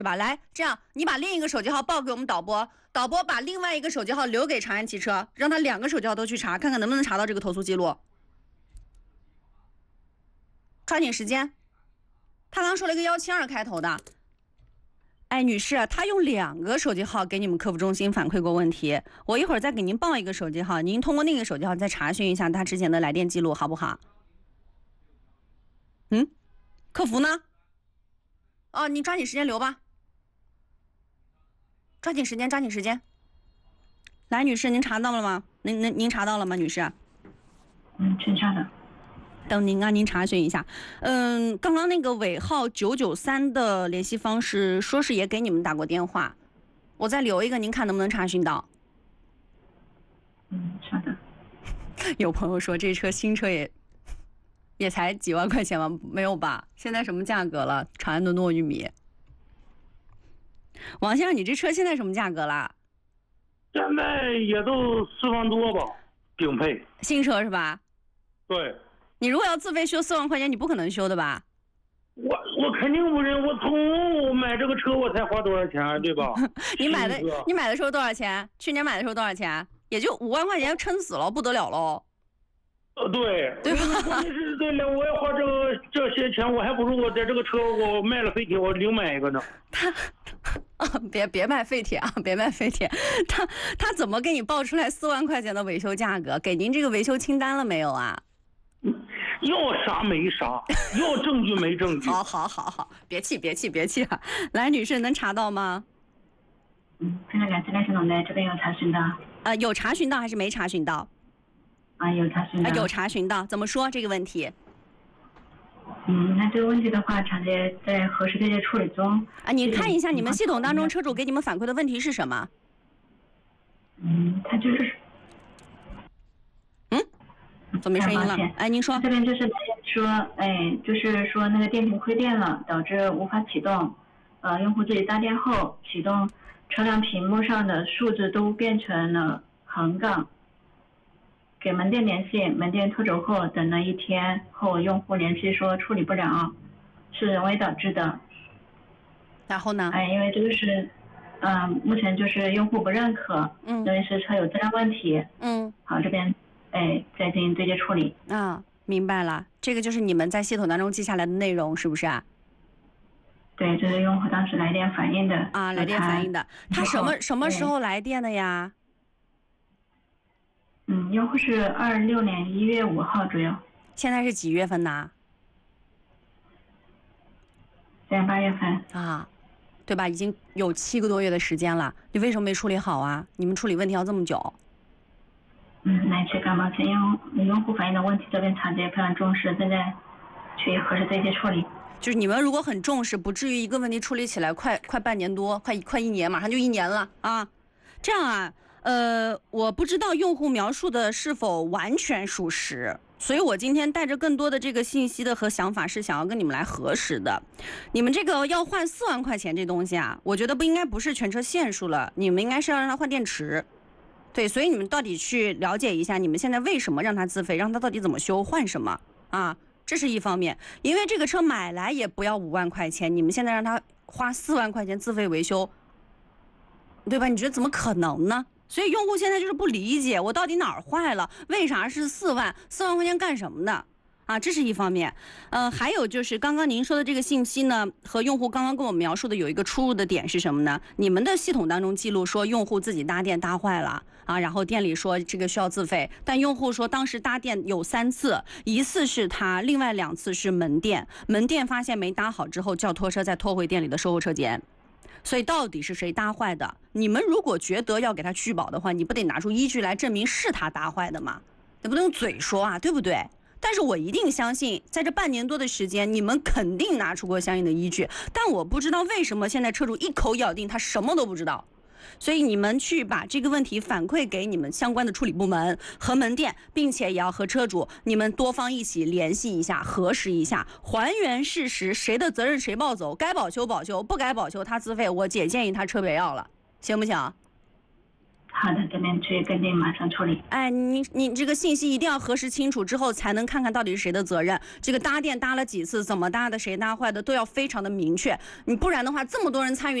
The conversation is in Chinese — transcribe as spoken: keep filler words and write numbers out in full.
对吧？来，这样你把另一个手机号报给我们导播，导播把另外一个手机号留给长安汽车，让他两个手机号都去查，看看能不能查到这个投诉记录。抓紧时间。他刚说了一个幺七二开头的。哎，女士，他用两个手机号给你们客服中心反馈过问题，我一会儿再给您报一个手机号，您通过那个手机号再查询一下他之前的来电记录，好不好？嗯，客服呢？哦，你抓紧时间留吧，抓紧时间，抓紧时间。来，女士，您查到了吗？您您您查到了吗，女士？ 嗯，请稍等。 等您啊，您查询一下。嗯，刚刚那个尾号九九三的联系方式，说是也给你们打过电话，我再留一个，您看能不能查询到？ 嗯，稍等。 有朋友说这车新车也也才几万块钱吗？没有吧？现在什么价格了？长安的糯玉米。王先生，你这车现在什么价格啦？ 现在也都四万多吧，顶配。 新车是吧？ 对。 你如果要自费修四万块钱，你不可能修的吧？ 我我肯定不认，我从买这个车我才花多少钱，对吧？ 你买的你买的时候多少钱？去年买的时候多少钱？也就五万块钱，撑死了，不得了喽。 呃，对， 对吧？ 是对了，我要花这个这些钱，我还不如我在这个车我卖了废铁，我另买一个呢。 他啊，别别卖废铁啊，别卖废铁。他他怎么给你报出来四万块钱的维修价格？给您这个维修清单了没有啊？ 要啥没啥，要证据没证据。 好好好好，别气别气别气啊！来，女士能查到吗？ 嗯，现在两次联系农的这边有查询到。 呃，有查询到还是没查询到？ 啊，有查询到。 啊，有查询到，怎么说这个问题？ 嗯，那这个问题的话，厂家在核实对接处理中。 啊，你看一下你们系统当中车主给你们反馈的问题是什么？ 嗯，他就是。 怎么没声音了？哎，您说。 这边就是说，哎，就是说那个电瓶亏电了，导致无法启动。呃，用户自己搭电后启动，车辆屏幕上的数字都变成了横杠。给门店联系，门店拖走后，等了一天后，用户联系说处理不了，是人为导致的。 然后呢？ 哎，因为这个是，嗯、呃，目前就是用户不认可， 嗯， 认为是车有质量问题。 嗯， 好，这边。哎，再进行对接处理啊，明白了，这个就是你们在系统当中记下来的内容，是不是啊？ 对，这是用户当时来电反映的啊，来电反映的，他什么什么时候来电的呀？ 嗯，用户是二六年一月五号左右。 现在是几月份呢？ 现在八月份啊，对吧？已经有七个多月的时间了，你为什么没处理好啊？你们处理问题要这么久？ 嗯，那确感抱歉，用用户反映的问题，这边厂家也非常重视，正在去核实对接处理。 就是你们如果很重视，不至于一个问题处理起来快快半年多，快快一年，马上就一年了啊。这样啊，呃，我不知道用户描述的是否完全属实，所以我今天带着更多的这个信息的和想法是想要跟你们来核实的。你们这个要换四万块钱这东西啊，我觉得不应该不是全车线数了，你们应该是要让它换电池。对，所以你们到底去了解一下，你们现在为什么让他自费，让他到底怎么修，换什么啊？这是一方面，因为这个车买来也不要五万块钱，你们现在让他花四万块钱自费维修，对吧？你觉得怎么可能呢？所以用户现在就是不理解，我到底哪儿坏了？为啥是四万？四万块钱干什么的？啊，这是一方面，呃，还有就是刚刚您说的这个信息呢，和用户刚刚跟我描述的有一个出入的点是什么呢？你们的系统当中记录说用户自己搭电搭坏了啊，然后店里说这个需要自费，但用户说当时搭电有三次，一次是他，另外两次是门店，门店发现没搭好之后叫拖车再拖回店里的售后车间。所以到底是谁搭坏的？你们如果觉得要给他续保的话，你不得拿出依据来证明是他搭坏的吗？你不能用嘴说啊，对不对？但是我一定相信，在这半年多的时间，你们肯定拿出过相应的依据，但我不知道为什么现在车主一口咬定他什么都不知道。所以你们去把这个问题反馈给你们相关的处理部门和门店，并且也要和车主你们多方一起联系一下，核实一下，还原事实，谁的责任谁抱走，该保修保修，不该保修他自费，我姐建议他车别要了，行不行？ 好好的，这边去跟进，马上处理。 哎，你你这个信息一定要核实清楚之后，才能看看到底是谁的责任。这个搭电搭了几次，怎么搭的，谁搭坏的，都要非常的明确。你不然的话，这么多人参与。